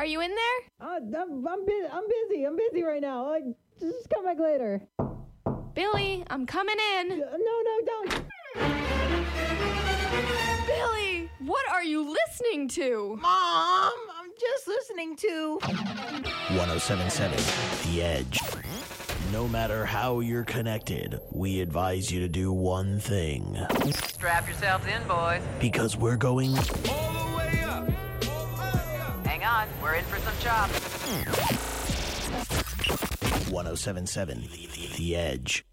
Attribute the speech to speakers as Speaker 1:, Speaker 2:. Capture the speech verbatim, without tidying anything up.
Speaker 1: Are you in there?
Speaker 2: Uh, I'm, I'm, bu- I'm busy. I'm busy right now. Like, just come back later.
Speaker 1: Billy, I'm coming in.
Speaker 2: Uh, no, no, don't.
Speaker 1: Billy, what are you listening to?
Speaker 2: Mom, I'm just listening to
Speaker 3: one oh seven point seven The Edge. No matter how you're connected, we advise you to do one thing.
Speaker 4: Strap yourselves in, boys.
Speaker 3: Because we're going
Speaker 5: all the way up.
Speaker 4: Hang on, we're in for some chops.
Speaker 3: one oh seven point seven The Edge.